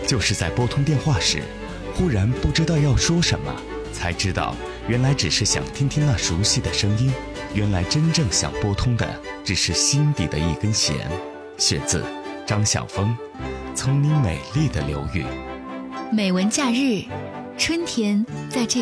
就是在拨通电话时，忽然不知道要说什么，才知道原来只是想听听那熟悉的声音，原来真正想拨通的只是心底的一根弦。选自张晓峰，从你美丽的流域。 美文假日，春天在这